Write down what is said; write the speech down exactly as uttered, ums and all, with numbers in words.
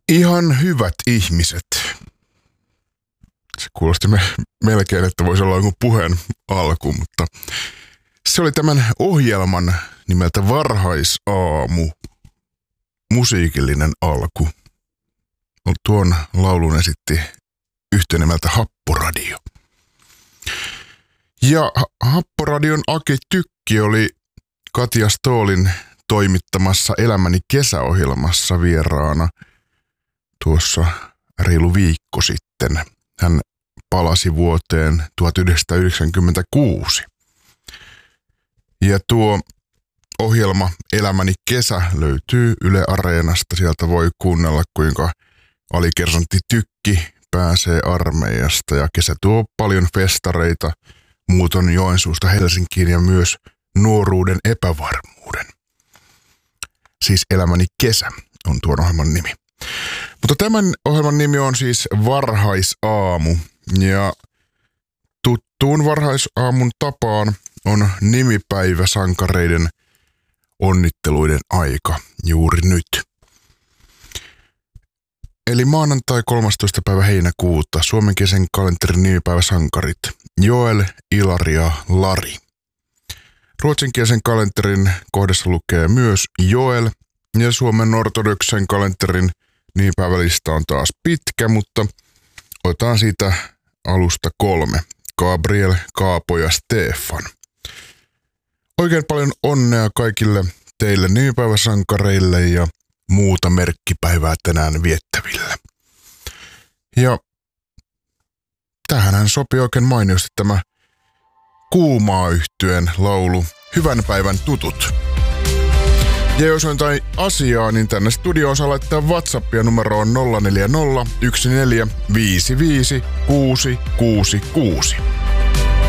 Ihan hyvät ihmiset. Se kuulosti me, melkein, että voisi olla joku puheen alku, mutta se oli tämän ohjelman nimeltä Varhaisaamu. Musiikillinen alku. Tuon laulun esitti yhtiö nimeltä Happoradio. Ja Happoradion Aki Tykki oli Katja Ståhlin toimittamassa Elämäni kesäohjelmassa vieraana tuossa reilu viikko sitten. Hän palasi vuoteen tuhatyhdeksänsataayhdeksänkymmentäkuusi. Ja tuo ohjelma Elämäni kesä löytyy Yle Areenasta. Sieltä voi kuunnella, kuinka alikersantti Tykki pääsee armeijasta. Ja kesä tuo paljon festareita muuton Joensuusta Helsinkiin ja myös nuoruuden epävarmuuden. Siis Elämäni kesä on tuon ohjelman nimi. Mutta tämän ohjelman nimi on siis Varhaisaamu, ja tuttuun varhaisaamun tapaan on nimipäiväsankareiden onnitteluiden aika juuri nyt. Eli maanantai kolmastoista päivä heinäkuuta suomenkielisen kalenterin nimipäiväsankarit Joel, Ilari ja Lari. Ruotsinkielisen kalenterin kohdassa lukee myös Joel, ja Suomen ortodoksen kalenterin nimipäivälista on taas pitkä, mutta otetaan siitä alusta kolme. Gabriel, Kaapo ja Stefan. Oikein paljon onnea kaikille teille nimipäiväsankareille ja muuta merkkipäivää tänään viettäville. Ja tähänhän sopii oikein mainiosti tämä Kuumaa-yhtyeen laulu Hyvän päivän tutut. Ja jos on jotain asiaa, niin tänne studioon saa laittaa WhatsAppia numeroon nolla neljä nolla yksi neljä viisi viisi kuusi kuusi kuusi.